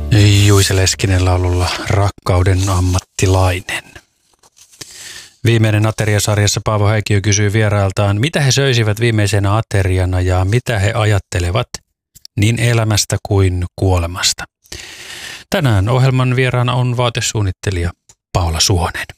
Juise Leskinen laululla Rakkauden ammattilainen. Viimeinen ateriasarjassa Paavo Häikiö kysyy vierailtaan, mitä he söisivät viimeisenä ateriana ja mitä he ajattelevat niin elämästä kuin kuolemasta. Tänään ohjelman vieraana on vaatesuunnittelija Paula Suhonen.